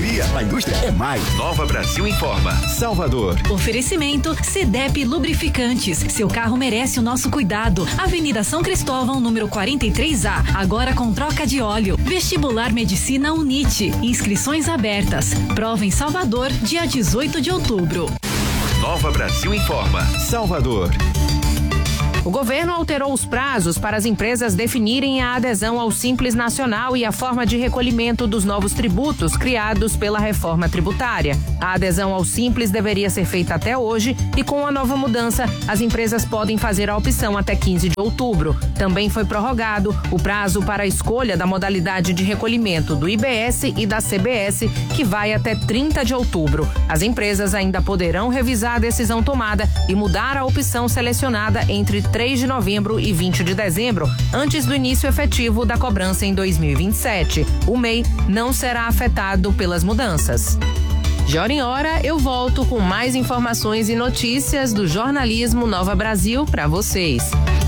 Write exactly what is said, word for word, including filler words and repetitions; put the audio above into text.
economia. A indústria é mais. Nova Brasil informa. Salvador. Oferecimento Cedep Lubrificantes. Seu carro merece o nosso cuidado. Avenida São Cristóvão, número quarenta e três A. Agora com troca de óleo. Vestibular Medicina Unite. Inscrições abertas. Prova em Salvador, dia dezoito de outubro. Nova Brasil informa. Salvador. O governo alterou os prazos para as empresas definirem a adesão ao Simples Nacional e a forma de recolhimento dos novos tributos criados pela reforma tributária. A adesão ao Simples deveria ser feita até hoje e, com a nova mudança, as empresas podem fazer a opção até quinze de outubro. Também foi prorrogado o prazo para a escolha da modalidade de recolhimento do I B S e da C B S, que vai até trinta de outubro. As empresas ainda poderão revisar a decisão tomada e mudar a opção selecionada entre três de novembro e vinte de dezembro, antes do início efetivo da cobrança em dois mil e vinte e sete. O M E I não será afetado pelas mudanças. De hora em hora, eu volto com mais informações e notícias do jornalismo Nova Brasil para vocês.